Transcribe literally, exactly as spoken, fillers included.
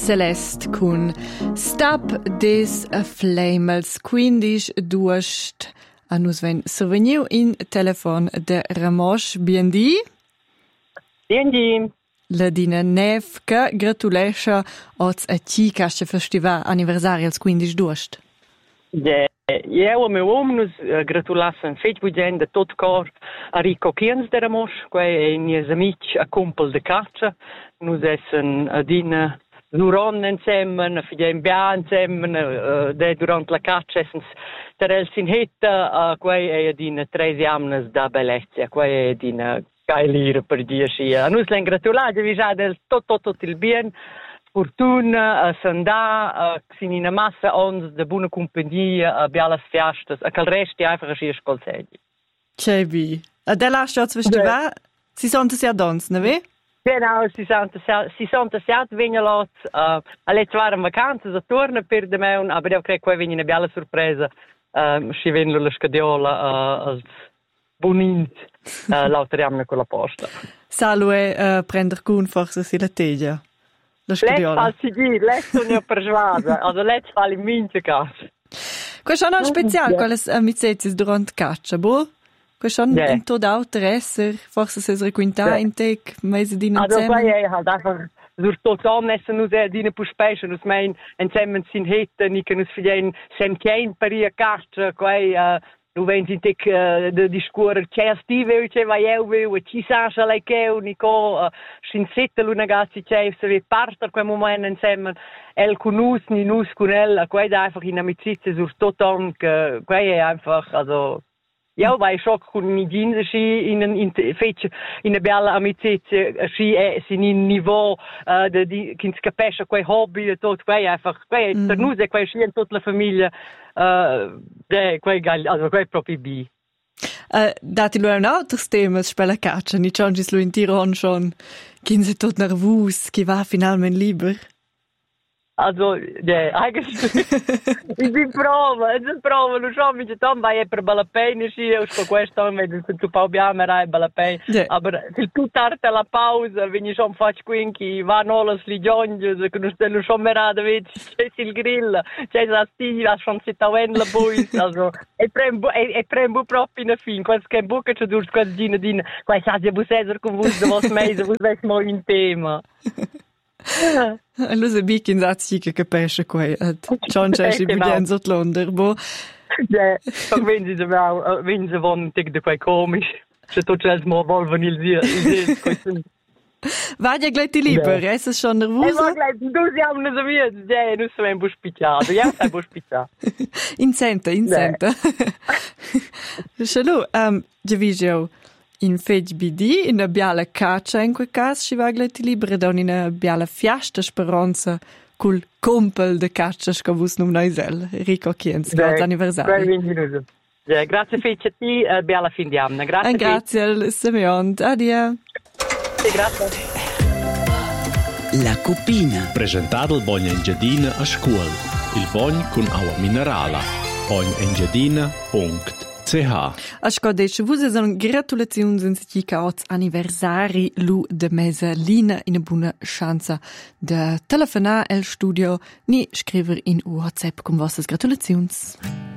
Celeste con Stop This Flamels. Quindisch duost a nus ven surveniu in telefon de Ramosh Biendi. Biendi. La dina Nev che gratulescha oz a ti casce festival anniversari als quindisch duost. Yeah. Eu e meu uomo nos uh, gratulassen fetg bugen de tot cor a Rico Kiens de Ramosh, quei e nies amici a cumpel de caccia. Nus essen adina duron insemmen, a fidem bia insemmen, uh, de durant la caccia essens terels in hetta, uh, quei e adina tres jamnes da bellezia, quei e adina cailire per dir sia. A nus len gratulage vi già del tot tot tot il bien. Fortuna, a Sandà, a Xinina Massa, ons de buona compagnia, a Bialas Fiastas, a cal resti einfach a schier scolseggi. Che bi. A de la schatz festival, si sonte sia dons, ne ve? Genau, si sonte si sonte siat vengelot, uh, a let waren vacanze, a torna per de meun, aber io crec che vegni una bella sorpresa, uh, si venlo la scadiola, uh, als bonint, uh, lauteriamne con la posta. Salue, uh, prender cun forse si la teglia. Let's fall si dir, let's non io persuasa, also let's fall in mince cas. Quais sono special quelles amicizies durant caccia, bo? Quais sono yeah. in tot interesser, forse ses requinta yeah. in tec, mese di insieme. Also quai è halt einfach sur tot annessen nus è dine pu spesce, nus mein insieme sin hette, ni che nus fidien sem kein paria caccia, quai uh, nu vens in tec uh, de discuorer c'è stive, c'è vai eu veu, e ci sa lei che unico uh, sin sette lu ragazzi c'è se ve parte quel momento insieme el con nus ni nus con el, quai da einfach in amicizia sur tot on che quai è einfach also io vai shock con i jeans sci in in fece in una bella amicizia sci è sin in niveau uh, de di che capisce quei hobby e tot quei einfach quei mm. per nus e quei sci in tutta la famiglia uh, de quei gal also quei proprio bi. Uh, dati lui un altro tema spela caccia, ni changis lui in Tiron schon quinze tot nervus che va finalmente liber. Also, ja, eigentlich, ich bin prova, ich bin prova, lo so, mi dicono, vai per balapene, sì, io sto questo, mi dico, tu pau biame, rai, balapene, aber, se tu tarte la pausa, veni schon faccio quinchi, vanno alle sligionghe, che non stai lo so merada, vedi, c'è il grill, c'è la stiglia, schon si taven la bois, also, e prembo, e prembo proprio in fin, quasi che buca c'è dur, quasi dina, dina, quasi sa, se bus eser con vos, de vos meise, vos ves mo in tema. Allora bic in zazzi che capisce quei John Cheshire bilen sot Londra bo ja doch wenn sie so wenn sie von tic de quei komisch se tot els mo volven il dia va ja gleich die lieber es ist schon nervös va gleich du sie haben so wie ja nu so ein buspicciato ja ein buspicciato in senta in senta Hallo um Divisio in fetg B D, in una biala caccia in quel caso, si va gleich libera da una biala fiasta speranza col compel de caccia che vus num noisel. Rico Kiens, grazie anniversario. Ja, grazie fetg a ti, uh, biala fin di anno. Grazie. Grazie al Simeon. Adia. Sì, grazie. La Cupina. Presentato il Bogna Engiadina a scuola. Il Bogna con acqua minerale. bogna engiadina punto C H. Asco deci vus son gratulaziuns in si cauts anniversari lu de mesa lina in a buna chance de telefonar el studio ni scriver in WhatsApp con vossas gratulaziuns.